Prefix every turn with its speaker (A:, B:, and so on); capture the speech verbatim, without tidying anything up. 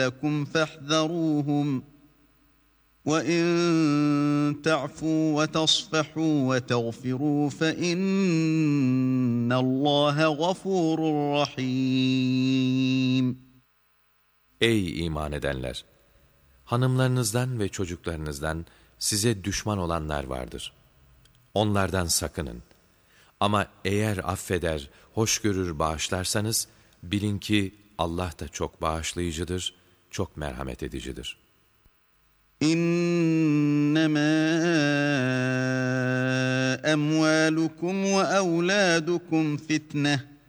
A: لَكُمْ فَاحْذَرُوهُمْ وَاِنْ تَعْفُوا وَتَصْفَحُوا وَتَغْفِرُوا فَاِنَّ اللّٰهَ غَفُورٌ رَحِيمٌ.
B: Ey iman edenler! Hanımlarınızdan ve çocuklarınızdan size düşman olanlar vardır. Onlardan sakının. Ama eğer affeder, hoşgörür, bağışlarsanız, bilin ki Allah da çok bağışlayıcıdır, çok merhamet edicidir.
A: İnnemâ emvâlukum ve evlâdukum fitne.